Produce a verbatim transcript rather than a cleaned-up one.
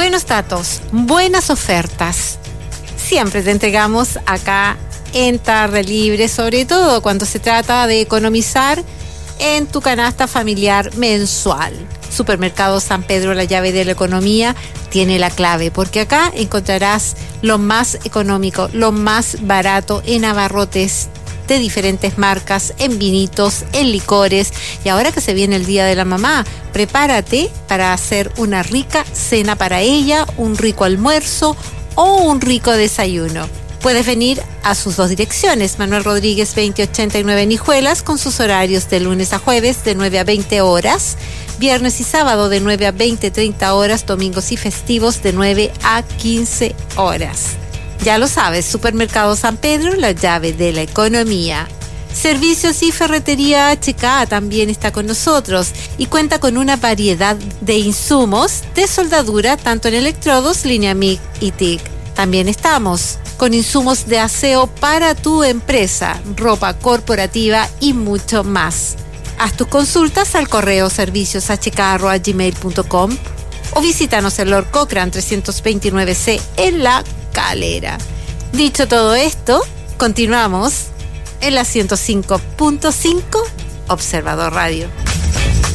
Buenos datos, buenas ofertas. Siempre te entregamos acá en Tarde Libre, sobre todo cuando se trata de economizar en tu canasta familiar mensual. Supermercado San Pedro, la llave de la economía, tiene la clave, porque acá encontrarás lo más económico, lo más barato en abarrotes de diferentes marcas, en vinitos, en licores. Y ahora que se viene el Día de la Mamá, prepárate para hacer una rica cena para ella, un rico almuerzo o un rico desayuno. Puedes venir a sus dos direcciones, Manuel Rodríguez veinte ochenta y nueve en Hijuelas, con sus horarios de lunes a jueves de nueve a veinte horas, viernes y sábado de nueve a veinte, treinta horas, domingos y festivos de nueve a quince horas. Ya lo sabes, Supermercado San Pedro, la llave de la economía. Servicios y Ferretería H K también está con nosotros y cuenta con una variedad de insumos de soldadura, tanto en electrodos, línea M I C y T I C. También estamos con insumos de aseo para tu empresa, ropa corporativa y mucho más. Haz tus consultas al correo servicios h k arroba gmail punto com o visítanos en Lord Cochrane trescientos veintinueve C en La Calera. Dicho todo esto, continuamos en la ciento cinco punto cinco Observador Radio.